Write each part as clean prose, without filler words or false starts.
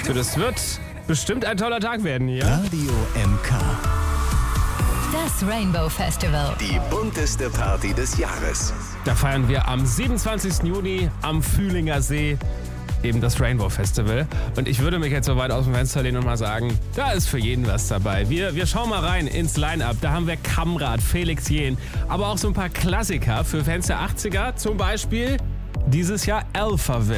Du, das wird bestimmt ein toller Tag werden hier. Radio MK. Das Rainbow Festival. Die bunteste Party des Jahres. Da feiern wir am 27. Juni am Fühlinger See eben das Rainbow Festival. Und ich würde mich jetzt so weit aus dem Fenster lehnen und mal sagen, da ist für jeden was dabei. Wir schauen mal rein ins Line-Up. Da haben wir Kamrat, Felix Jähn, aber auch so ein paar Klassiker für Fans der 80er. Zum Beispiel dieses Jahr Alphaville.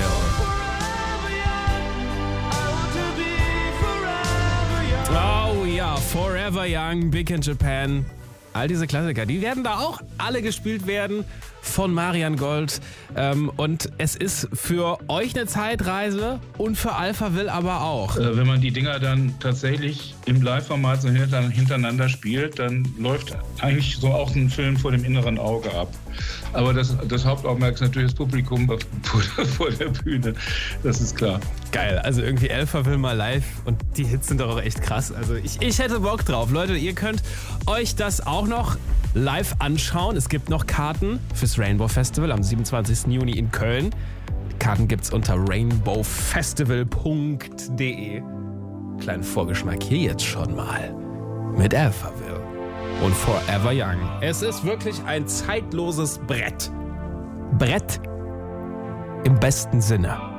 Oh ja, Forever Young, Big in Japan. All diese Klassiker, die werden da auch alle gespielt werden von Marian Gold. Und es ist für euch eine Zeitreise und für Alphaville aber auch. Wenn man die Dinger dann tatsächlich im Live-Format so hintereinander spielt, dann läuft eigentlich so auch ein Film vor dem inneren Auge ab. Aber das Hauptaugenmerk ist natürlich das Publikum vor der Bühne, das ist klar. Geil, also irgendwie Alphaville mal live und die Hits sind doch auch echt krass. Also ich hätte Bock drauf. Leute, ihr könnt euch das auch noch live anschauen. Es gibt noch Karten fürs Rainbow Festival am 27. Juni in Köln. Die Karten gibt's unter rainbowfestival.de. Kleinen Vorgeschmack hier jetzt schon mal mit Alphaville und Forever Young. Es ist wirklich ein zeitloses Brett. Brett im besten Sinne.